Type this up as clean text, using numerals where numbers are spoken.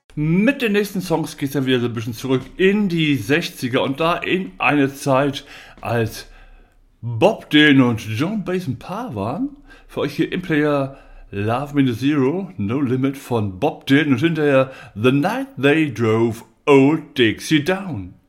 Mit den nächsten Songs geht es dann wieder so ein bisschen zurück in die 60er und da in eine Zeit, als Bob Dylan und Joan Baez ein Paar waren. Für euch hier im Player Love Me to Zero, No Limit von Bob Dylan und hinterher The Night They Drove Old Dixie Down.